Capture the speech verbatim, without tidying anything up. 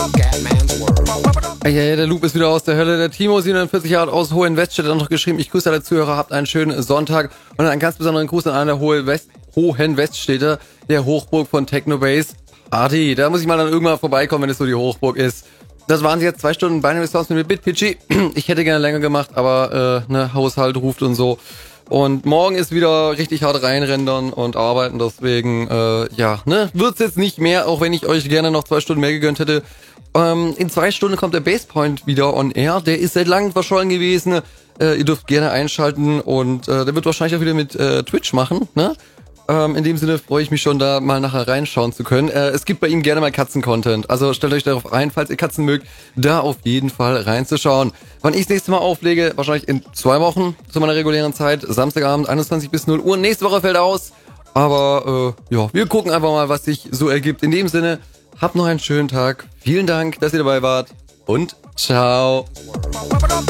Ja, ja, der Loop ist wieder aus der Hölle. Der Timo, siebenundvierzig Jahre alt aus Hohenweststedt, hat noch geschrieben, ich grüße alle Zuhörer, habt einen schönen Sonntag und einen ganz besonderen Gruß an einer Hohenweststädter, der Hochburg von Technobase Party. Da muss ich mal dann irgendwann vorbeikommen, wenn es so die Hochburg ist. Das waren sie jetzt zwei Stunden Binary Sounds mit BitPG. Ich hätte gerne länger gemacht, aber äh, ne, Haushalt ruft und so. Und morgen ist wieder richtig hart reinrendern und arbeiten, deswegen, äh, ja, ne, wird's jetzt nicht mehr, auch wenn ich euch gerne noch zwei Stunden mehr gegönnt hätte. Ähm, in zwei Stunden kommt der Basepoint wieder on air, der ist seit langem verschollen gewesen. Äh, ihr dürft gerne einschalten und äh, der wird wahrscheinlich auch wieder mit äh, Twitch machen, ne? Ähm, in dem Sinne freue ich mich schon, da mal nachher reinschauen zu können. Äh, es gibt bei ihm gerne mal Katzen-Content, also stellt euch darauf ein, falls ihr Katzen mögt, da auf jeden Fall reinzuschauen. Wann ich das nächste Mal auflege, wahrscheinlich in zwei Wochen zu meiner regulären Zeit, Samstagabend einundzwanzig bis null Uhr. Nächste Woche fällt aus, aber äh, ja, wir gucken einfach mal, was sich so ergibt. In dem Sinne, habt noch einen schönen Tag, vielen Dank, dass ihr dabei wart und ciao.